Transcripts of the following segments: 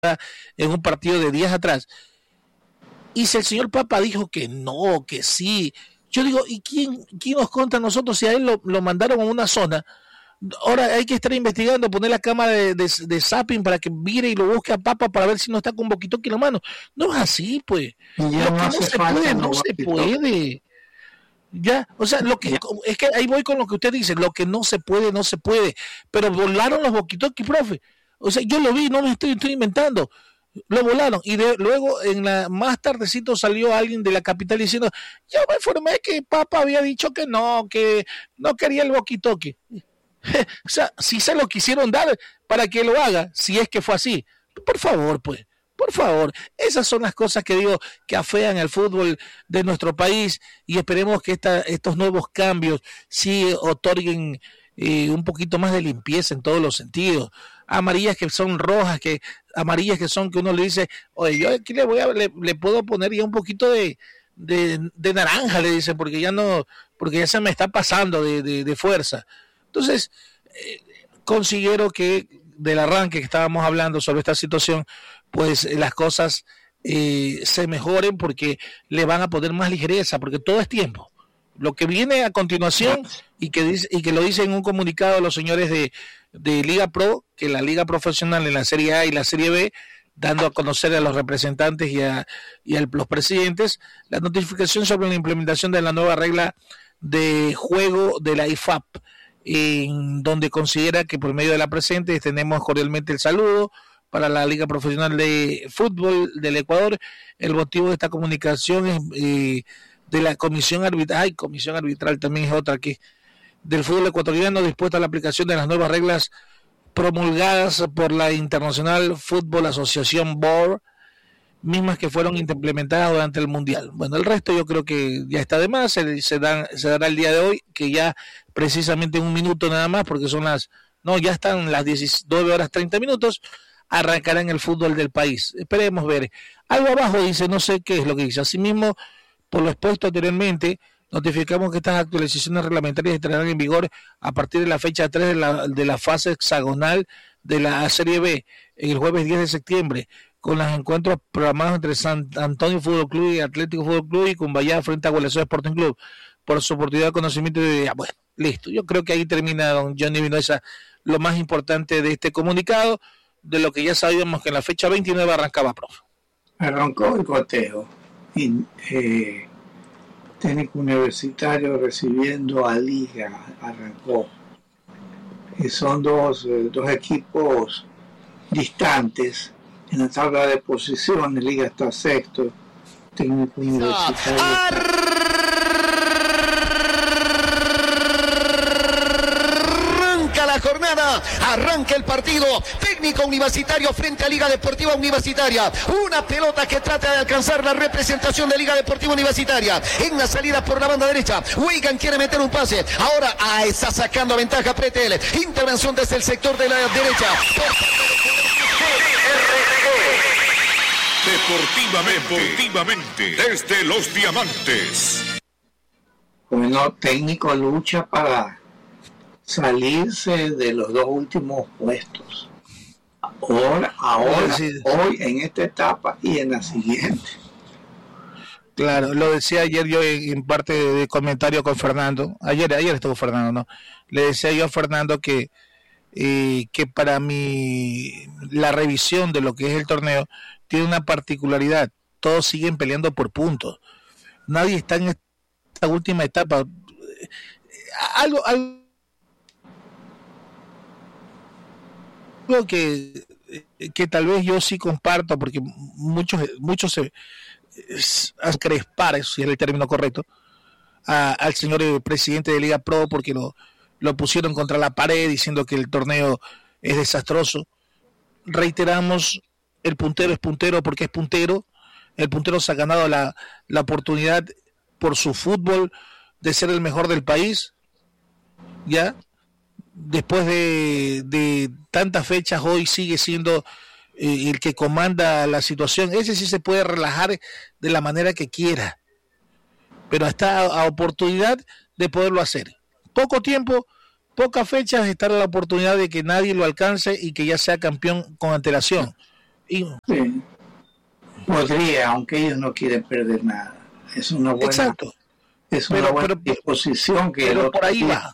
en un partido de días atrás. Y si el señor Papa dijo que no, que sí, yo digo, ¿y quién nos contra nosotros si a él lo mandaron a una zona? Ahora hay que estar investigando, poner la cámara de zapping para que mire y lo busque a Papa para ver si no está con boquitoque en la mano. No es así, pues. Lo que no se puede, no se puede. Ya, o sea, es que ahí voy con lo que usted dice, lo que no se puede, no se puede. Pero volaron los boquitoques, profe. O sea, yo lo vi, no me estoy inventando. Lo volaron y luego más tardecito salió alguien de la capital diciendo, yo me informé que Papa había dicho que no quería el boquitoque. O sea, si se lo quisieron dar para que lo haga, si es que fue así, por favor, pues, por favor, esas son las cosas que digo que afean al fútbol de nuestro país y esperemos que estos nuevos cambios sí otorguen un poquito más de limpieza en todos los sentidos. Amarillas que son rojas, amarillas que son que uno le dice, oye, yo aquí le puedo poner ya un poquito de naranja, le dicen, porque ya se me está pasando de fuerza. Entonces, considero que del arranque que estábamos hablando sobre esta situación, pues las cosas se mejoren porque le van a poner más ligereza, porque todo es tiempo. Lo que viene a continuación y que lo dicen en un comunicado los señores de Liga Pro, que la Liga Profesional en la Serie A y la Serie B, dando a conocer a los representantes y a los presidentes la notificación sobre la implementación de la nueva regla de juego de la IFAP, en donde considera que por medio de la presente extendemos cordialmente el saludo para la Liga Profesional de Fútbol del Ecuador. El motivo de esta comunicación es de la Comisión Arbitral, Comisión Arbitral también es otra aquí, del fútbol ecuatoriano, dispuesta a la aplicación de las nuevas reglas promulgadas por la International Football Association Board, mismas que fueron implementadas durante el Mundial. Bueno, el resto yo creo que ya está de más, se dará el día de hoy, que ya precisamente en un minuto nada más, porque ya están las 19:30, arrancará en el fútbol del país. Esperemos ver. Algo abajo dice, no sé qué es lo que dice. Asimismo, por lo expuesto anteriormente, notificamos que estas actualizaciones reglamentarias estarán en vigor a partir de la fecha 3 de la fase hexagonal de la Serie B, el jueves 10 de septiembre, con los encuentros programados entre San Antonio Fútbol Club y Atlético Fútbol Club y Cumbayá frente a Gualeguaychú Sporting Club, por su oportunidad de conocimiento de bueno, listo. Yo creo que ahí termina don Johnny Vinoesa lo más importante de este comunicado, de lo que ya sabíamos que en la fecha 29 arrancaba, profe. Arrancó el cotejo. Técnico Universitario recibiendo a Liga, arrancó. Y son dos equipos distantes en la tabla de posiciones. Liga está sexto, Técnico Universitario. Jornada, arranca el partido. Técnico Universitario frente a Liga Deportiva Universitaria. Una pelota que trata de alcanzar la representación de Liga Deportiva Universitaria. En la salida por la banda derecha, Wigan quiere meter un pase. Ahora está sacando ventaja Pretel. Intervención desde el sector de la derecha. Deportivamente, desde Los Diamantes. Bueno, técnico lucha para salirse de los dos últimos puestos. Ahora, sí. Hoy en esta etapa y en la siguiente. Claro, lo decía ayer yo en parte de comentario con Fernando. Ayer estuvo Fernando, ¿no? Le decía yo a Fernando que para mí la revisión de lo que es el torneo tiene una particularidad. Todos siguen peleando por puntos. Nadie está en esta última etapa. Algo que tal vez yo sí comparto, porque muchos se crespar, si es el término correcto, al señor presidente de Liga Pro, porque lo pusieron contra la pared diciendo que el torneo es desastroso. Reiteramos, el puntero es puntero porque es puntero. El puntero se ha ganado la oportunidad por su fútbol de ser el mejor del país, ¿ya? Después de tantas fechas, hoy sigue siendo el que comanda la situación. Ese sí se puede relajar de la manera que quiera, pero está a oportunidad de poderlo hacer. Poco tiempo, pocas fechas, está la oportunidad de que nadie lo alcance y que ya sea campeón con antelación. Sí. Podría, aunque ellos no quieren perder nada. Es una buena, exacto. Es una buena disposición que por ahí va.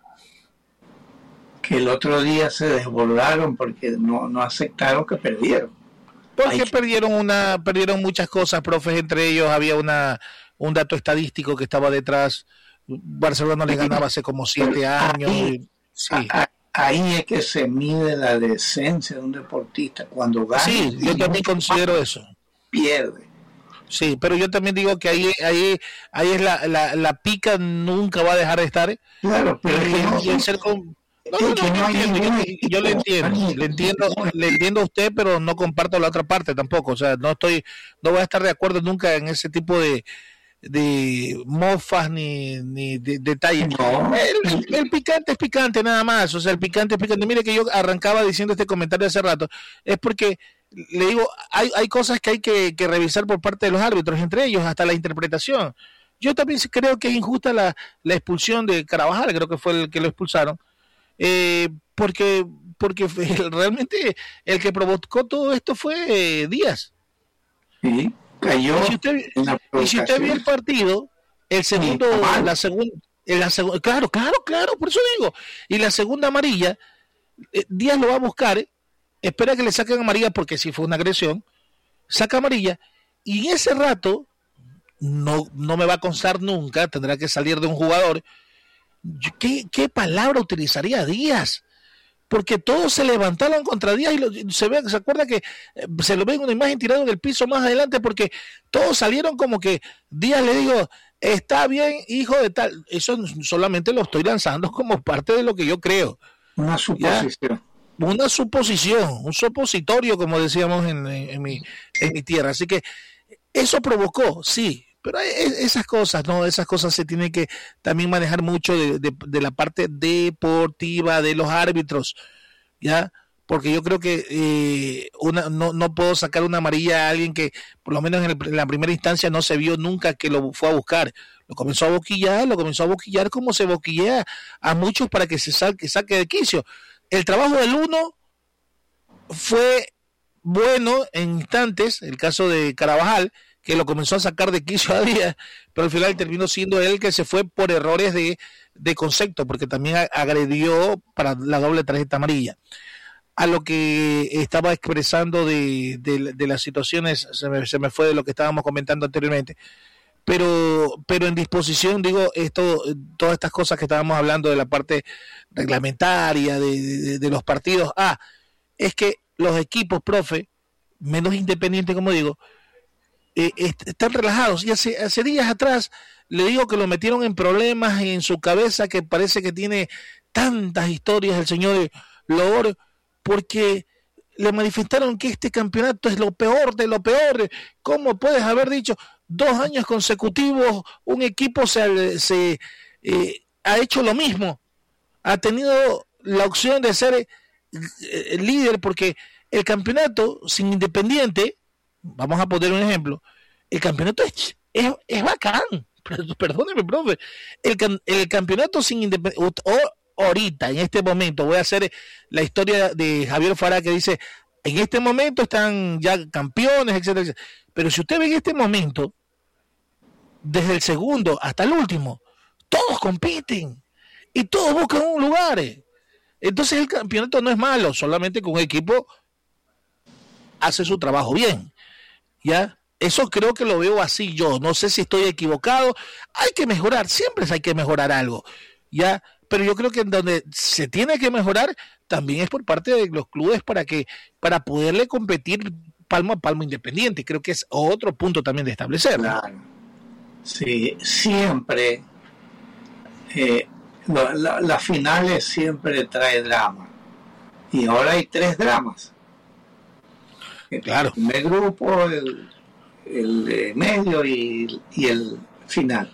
Que el otro día se desbordaron porque no aceptaron que perdieron. Porque perdieron muchas cosas, profes, entre ellos había un dato estadístico que estaba detrás. Barcelona no le ganaba hace como 7 años. Ahí es que se mide la decencia de un deportista. Cuando gana, sí, yo también considero eso. Pierde. Sí, pero yo también digo que ahí es la pica nunca va a dejar de estar. Claro, pero yo le entiendo a usted, pero no comparto la otra parte tampoco. O sea, no voy a estar de acuerdo nunca en ese tipo de mofas ni de detalles. No. El picante es picante nada más. O sea, el picante es picante. Mire que yo arrancaba diciendo este comentario hace rato. Es porque le digo, hay cosas que hay que revisar por parte de los árbitros, entre ellos hasta la interpretación. Yo también creo que es injusta la expulsión de Carabajal, creo que fue el que lo expulsaron, porque realmente el que provocó todo esto fue Díaz. Sí, cayó. Y si usted vio el partido, el segundo, claro, por eso digo, y la segunda amarilla, Díaz lo va a buscar, espera que le saquen amarilla porque si fue una agresión, saca amarilla, y en ese rato no me va a constar nunca, tendrá que salir de un jugador. ¿Qué palabra utilizaría Díaz? Porque todos se levantaron contra Díaz y se acuerda que se lo ve en una imagen tirado en el piso más adelante porque todos salieron como que Díaz le dijo, está bien, hijo de tal. Eso solamente lo estoy lanzando como parte de lo que yo creo. Una suposición. Una suposición, un supositorio, como decíamos en mi tierra. Así que eso provocó, sí. Pero esas cosas, ¿no? Esas cosas se tienen que también manejar mucho de la parte deportiva de los árbitros, ¿ya? Porque yo creo que no puedo sacar una amarilla a alguien que, por lo menos en la primera instancia, no se vio nunca que lo fue a buscar. Lo comenzó a boquillar como se boquillea a muchos para que saque de quicio. El trabajo del uno fue bueno en instantes, el caso de Carabajal, que lo comenzó a sacar de quicio a Díaz, pero al final terminó siendo él que se fue por errores de concepto, porque también agredió para la doble tarjeta amarilla. A lo que estaba expresando de las situaciones, se me fue de lo que estábamos comentando anteriormente, pero en disposición, digo, todas estas cosas que estábamos hablando de la parte reglamentaria, de los partidos, es que los equipos, profe, menos Independiente, como digo, están relajados. Y hace días atrás le digo que lo metieron en problemas en su cabeza, que parece que tiene tantas historias el señor Loor, porque le manifestaron que este campeonato es lo peor de lo peor. ¿Cómo puedes haber dicho 2 años consecutivos un equipo se ha hecho lo mismo? Ha tenido la opción de ser líder, porque el campeonato sin Independiente, vamos a poner un ejemplo, el campeonato es bacán, perdóneme, profe, el campeonato sin Independiente, ahorita, en este momento, voy a hacer la historia de Javier Farah, que dice, en este momento están ya campeones, etcétera, etcétera. Pero si usted ve en este momento, desde el segundo hasta el último, todos compiten y todos buscan un lugar. Entonces el campeonato no es malo, solamente que un equipo hace su trabajo bien, ¿ya? Eso creo que lo veo así yo, no sé si estoy equivocado. Hay que mejorar, siempre hay que mejorar algo, ¿ya? Pero yo creo que en donde se tiene que mejorar también es por parte de los clubes para poderle competir palmo a palmo Independiente. Creo que es otro punto también de establecer. Claro. Sí, siempre las finales siempre trae drama. Y ahora hay 3 dramas. Claro. El primer grupo, el medio y el final.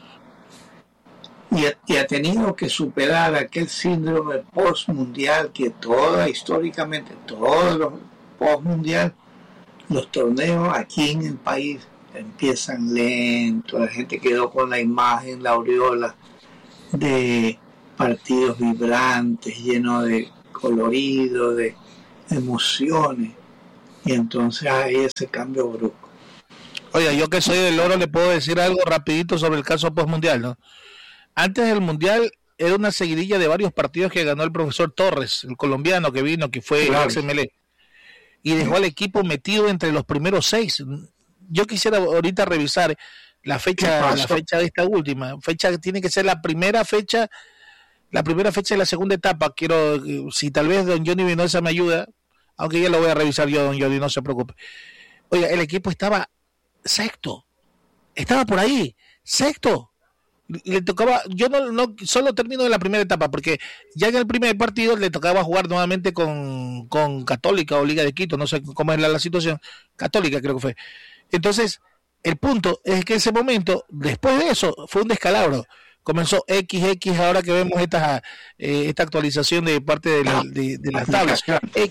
Y ha tenido que superar aquel síndrome postmundial que históricamente, todos los postmundial, los torneos aquí en el país empiezan lento, la gente quedó con la imagen, la aureola de partidos vibrantes, llenos de colorido, de emociones. y entonces hay ese cambio brusco. Oiga, yo que soy del Oro le puedo decir algo rapidito sobre el caso postmundial, ¿no? Antes del mundial era una seguidilla de varios partidos que ganó el profesor Torres, el colombiano que vino, que fue el XML, y dejó al equipo metido entre los primeros 6. Yo quisiera ahorita revisar la fecha de esta última fecha, que tiene que ser la primera fecha de la segunda etapa. Quiero, si tal vez don Johnny Vinoza me ayuda, aunque ya lo voy a revisar yo, don Johnny, no se preocupe. Oiga, el equipo estaba sexto, estaba por ahí, sexto. Le tocaba, yo no solo termino en la primera etapa, porque ya en el primer partido le tocaba jugar nuevamente con Católica o Liga de Quito, no sé cómo es la situación, Católica creo que fue. Entonces, el punto es que en ese momento, después de eso, fue un descalabro. Comenzó XX, ahora que vemos esta actualización de parte de las tablas.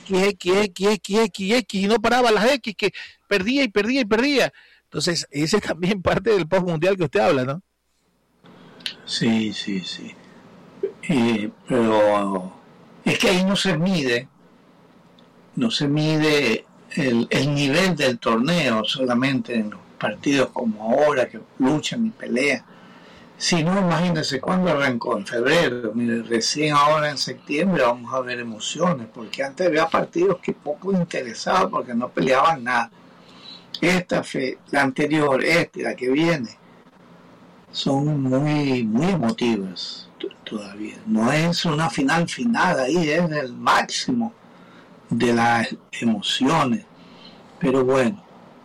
X, y no paraba las X, que perdía. Entonces, ese es también parte del post mundial que usted habla, ¿no? Sí. Pero es que ahí no se mide el nivel del torneo solamente en los partidos como ahora que luchan y pelean. Si no, imagínense cuándo arrancó, en febrero. Mire, recién ahora en septiembre vamos a ver emociones, porque antes había partidos que poco interesaban porque no peleaban nada. La anterior, la que viene, son muy emotivas todavía. No es una final ahí, es el máximo de las emociones. Pero bueno,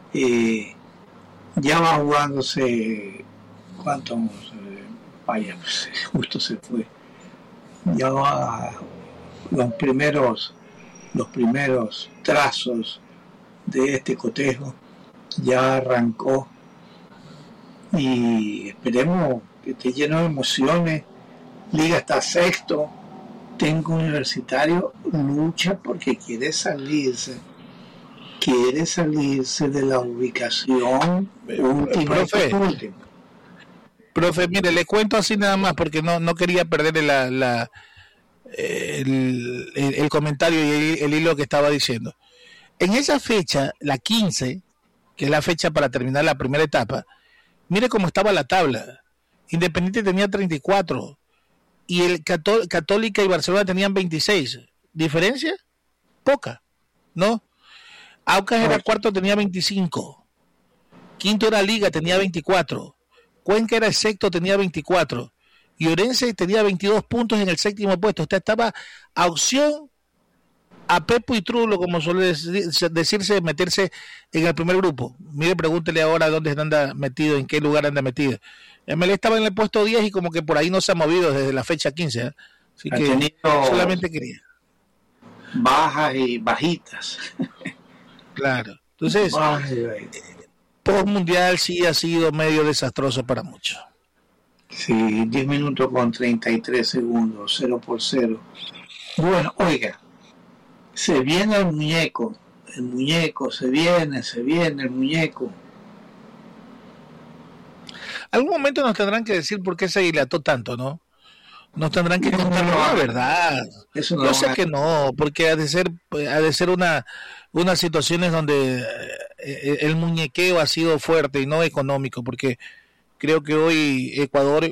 ya va jugándose, ¿cuánto? Vaya, pues, justo se fue. Ya va los primeros trazos de este cotejo, ya arrancó. Y esperemos que esté lleno de emociones. Liga está sexto, Tengo Universitario lucha porque quiere salirse de la ubicación última. Profe, mire, le cuento así nada más porque no quería perder el comentario y el hilo que estaba diciendo. En esa fecha, la 15, que es la fecha para terminar la primera etapa, mire cómo estaba la tabla. Independiente tenía 34 y el Católica y Barcelona tenían 26. ¿Diferencia? Poca, ¿no? Aucas era cuarto, tenía 25. Quinto era Liga, tenía 24. Cuenca era sexto, tenía 24. Y Orense tenía 22 puntos en el séptimo puesto. Usted estaba a opción a Pepo y Trulo, como suele decirse, meterse en el primer grupo. Mire, pregúntele ahora dónde anda metido, en qué lugar anda metido. ML estaba en el puesto 10 y como que por ahí no se ha movido desde la fecha 15. ¿eh? Así que solamente quería. Bajas y bajitas. Claro. Entonces, post mundial sí ha sido medio desastroso para muchos. Sí, 10 minutos con 33 segundos, 0-0. Bueno, oiga, se viene el muñeco, se viene el muñeco. Algún momento nos tendrán que decir por qué se dilató tanto, ¿no? Nos tendrán que contar la verdad. Yo sé que no, porque ha de ser unas situaciones donde el muñequeo ha sido fuerte y no económico, porque creo que hoy Ecuador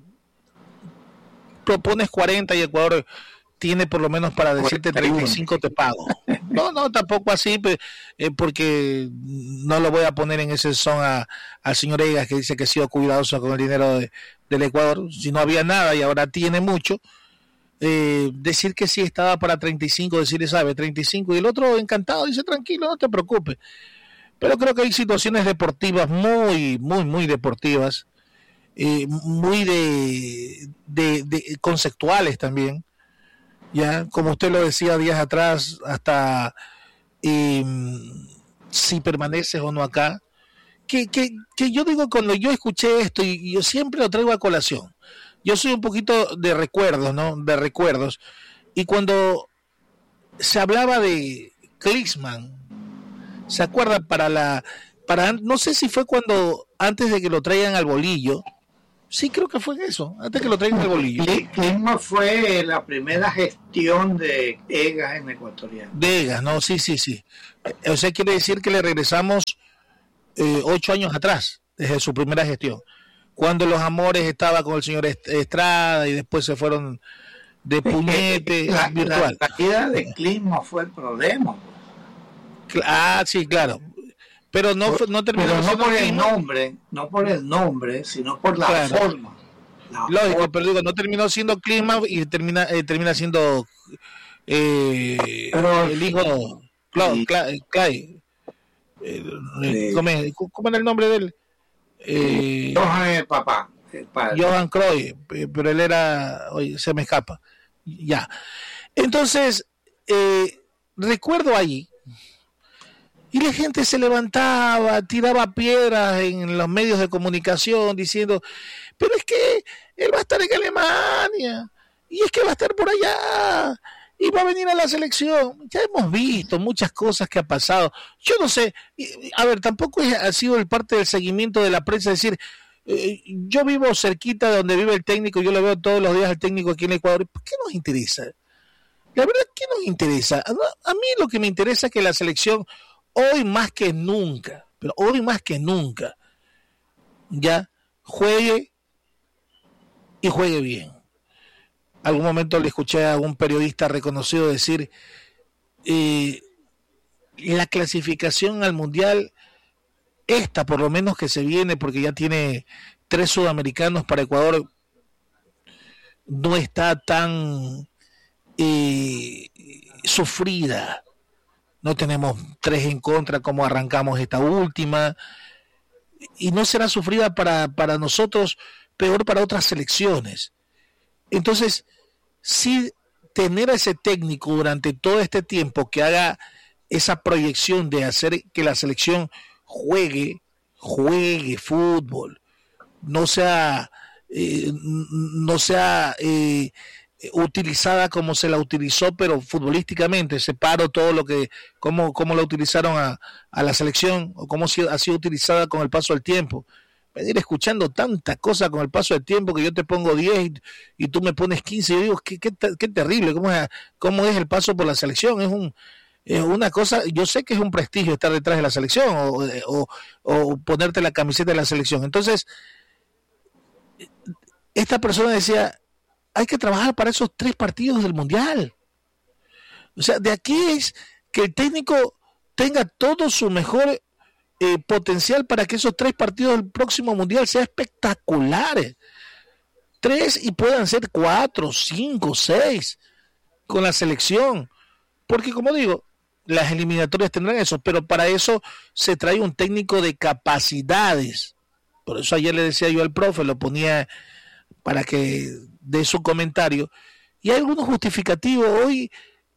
propones 40 y Ecuador tiene por lo menos para decirte 35 te pago. No, tampoco así, porque no lo voy a poner en ese son al señor Egas, que dice que ha sido cuidadoso con el dinero del Ecuador. Si no había nada y ahora tiene mucho, decir que sí estaba para 35, decirle, sabe, 35, y el otro encantado dice, tranquilo, no te preocupes. Pero creo que hay situaciones deportivas muy deportivas, muy de conceptuales también, ya, como usted lo decía días atrás, hasta si permaneces o no acá, que yo digo, cuando yo escuché esto, y yo siempre lo traigo a colación, yo soy un poquito de recuerdos, ¿no? De recuerdos, y cuando se hablaba de Klinsmann, ¿se acuerdan? No sé si fue cuando, antes de que lo traigan al Bolillo, Sí, creo que fue eso, antes que lo traigan el bolillo. Clima fue la primera gestión de Egas en Ecuatoriano. De Egas, no, sí. O sea, quiere decir que le regresamos 8 años atrás, desde su primera gestión. Cuando Los Amores estaba con el señor Estrada y después se fueron de puñete virtual. La caída de Clima fue el problema. Sí, claro. Pero no terminó. Pero no por el nombre, sino por la forma. Lógico, pero digo, no terminó siendo Clima y termina siendo el hijo Clay. ¿Cómo era el nombre de él? Johan el papá. Johan Cruyff, pero él era, oye, se me escapa. Ya. Entonces, recuerdo allí, y la gente se levantaba, tiraba piedras en los medios de comunicación diciendo, pero es que él va a estar en Alemania, y es que va a estar por allá, y va a venir a la selección. Ya hemos visto muchas cosas que ha pasado. Yo no sé, a ver, tampoco ha sido el parte del seguimiento de la prensa decir, yo vivo cerquita de donde vive el técnico, yo lo veo todos los días al técnico aquí en Ecuador. ¿Por qué nos interesa? La verdad, ¿qué nos interesa? A mí lo que me interesa es que la selección, hoy más que nunca, ya juegue y juegue bien. Algún momento le escuché a algún periodista reconocido decir, la clasificación al Mundial, esta por lo menos que se viene, porque ya tiene 3 sudamericanos para Ecuador, no está tan sufrida. No tenemos 3 en contra como arrancamos esta última, y no será sufrida para nosotros, peor para otras selecciones. Entonces, sí, tener a ese técnico durante todo este tiempo que haga esa proyección de hacer que la selección juegue fútbol, no sea utilizada como se la utilizó, pero futbolísticamente separo todo lo que cómo la utilizaron a la selección, o cómo ha sido utilizada con el paso del tiempo. Venir escuchando tanta cosa con el paso del tiempo, que yo te pongo 10 y tú me pones 15, yo digo, qué terrible, cómo es el paso por la selección. Es una cosa, yo sé que es un prestigio estar detrás de la selección o ponerte la camiseta de la selección. Entonces, esta persona decía, hay que trabajar para esos 3 partidos del Mundial. O sea, de aquí es que el técnico tenga todo su mejor potencial para que esos 3 partidos del próximo Mundial sean espectaculares. 3 y puedan ser 4, 5, 6 con la selección. Porque como digo, las eliminatorias tendrán eso, pero para eso se trae un técnico de capacidades. Por eso ayer le decía yo al profe, lo ponía para que dé su comentario, y hay algunos justificativos. Hoy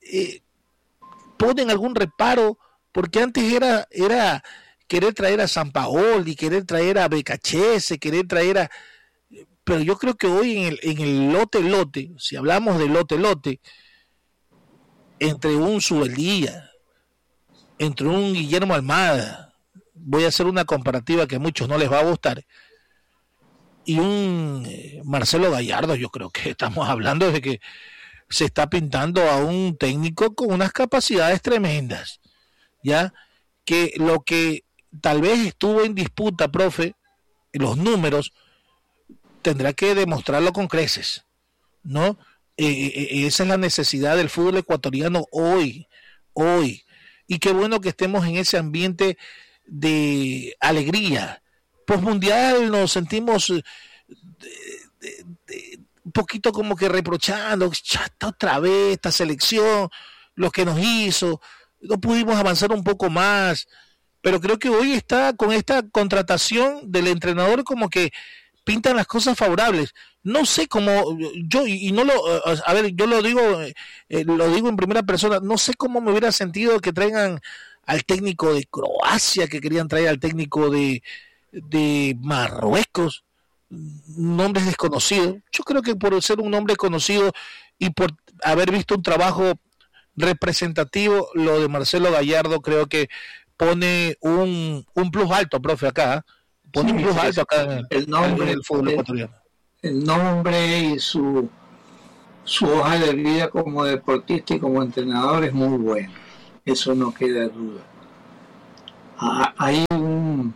ponen algún reparo, porque antes era querer traer a Sampaoli, querer traer a Becachese, pero yo creo que hoy en el lote, si hablamos de lote, entre un Subeldía, entre un Guillermo Almada, voy a hacer una comparativa que a muchos no les va a gustar, y un Marcelo Gallardo, yo creo que estamos hablando de que se está pintando a un técnico con unas capacidades tremendas, ya que lo que tal vez estuvo en disputa, profe, los números, tendrá que demostrarlo con creces, ¿no? Esa es la necesidad del fútbol ecuatoriano hoy, y qué bueno que estemos en ese ambiente de alegría. Postmundial nos sentimos un poquito como que reprochando, ya está otra vez esta selección, lo que nos hizo, no pudimos avanzar un poco más, pero creo que hoy está con esta contratación del entrenador como que pintan las cosas favorables. No sé cómo, yo lo digo en primera persona, no sé cómo me hubiera sentido que traigan al técnico de Croacia, que querían traer al técnico de Marruecos, nombres desconocidos. Yo creo que por ser un nombre conocido y por haber visto un trabajo representativo, lo de Marcelo Gallardo creo que pone un plus alto, profe, acá. Pone un plus alto acá el nombre del fútbol ecuatoriano. el nombre y su hoja de vida como deportista y como entrenador es muy bueno. Eso no queda duda. Hay un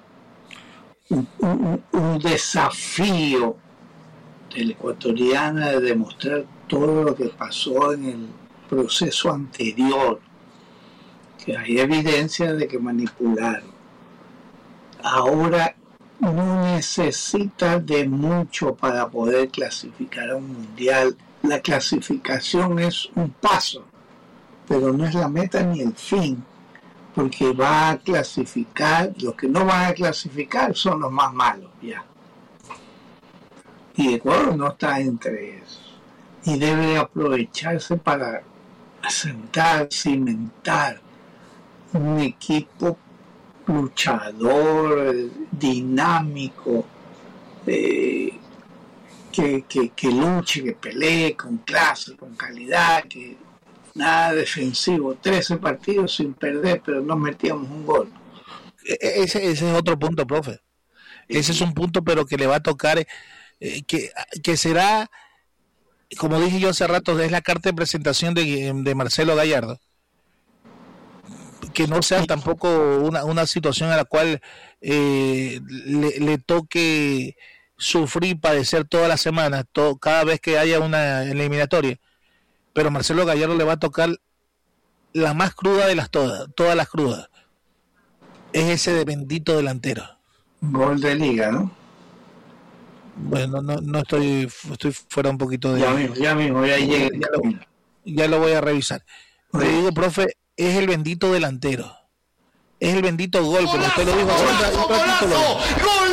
desafío del ecuatoriano de demostrar todo lo que pasó en el proceso anterior, que hay evidencia de que manipularon. Ahora no necesita de mucho para poder clasificar a un mundial. La clasificación es un paso, pero no es la meta ni el fin, porque va a clasificar, los que no van a clasificar son los más malos ya. Y Ecuador no está entre esos. Y debe aprovecharse para asentar, cimentar un equipo luchador, dinámico, que luche, que pelee con clase, con calidad, que nada defensivo. 13 partidos sin perder, pero no metíamos un gol. Ese es otro punto, profe. Ese es un punto, pero que le va a tocar, que será, como dije yo hace rato, es la carta de presentación de Marcelo Gallardo. Que no sea tampoco una situación a la cual le toque sufrir, padecer toda la semana, cada vez que haya una eliminatoria. Pero Marcelo Gallardo le va a tocar la más cruda de todas las crudas. Es ese de bendito delantero. Gol de liga, ¿no? Bueno, no estoy fuera un poquito de... Ya mismo, ya lo voy a revisar. Le digo, profe, es el bendito delantero. Es el bendito gol, como usted lo dijo. ¡Golazo!